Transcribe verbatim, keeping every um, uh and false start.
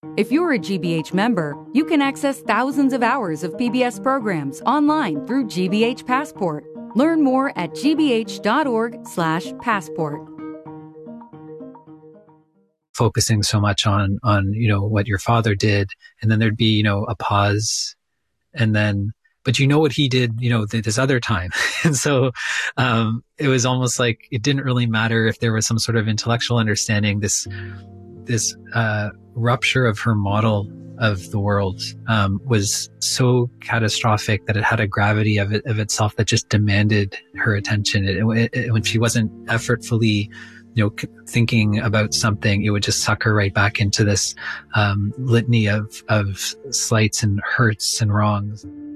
If you're a G B H member, you can access thousands of hours of P B S programs online through G B H Passport. Learn more at g b h dot org slash passport. Focusing so much on, on, you know, what your father did, and then there'd be, you know, a pause, and then, but you know what he did, you know, th- this other time. And so, um, it was almost like it didn't really matter if there was some sort of intellectual understanding. This, this, uh, rupture of her model of the world, um, was so catastrophic that it had a gravity of it, of itself that just demanded her attention. It, it, it, when she wasn't effortfully, you know, thinking about something, it would just suck her right back into this, um, litany of, of slights and hurts and wrongs.